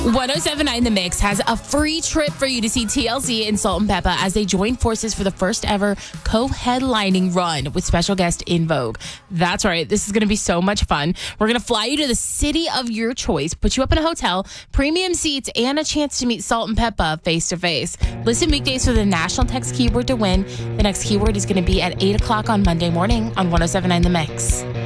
1079 The Mix has a free trip for you to see TLC and Salt and Peppa as they join forces for the first ever co-headlining run with special guest In Vogue. That's right. This is going to be so much fun. We're going to fly you to the city of your choice, put you up in a hotel, premium seats, and a chance to meet Salt and Peppa face to face. Listen weekdays for the national text keyword to win. The next keyword is going to be at 8 o'clock on Monday morning on 1079 The Mix.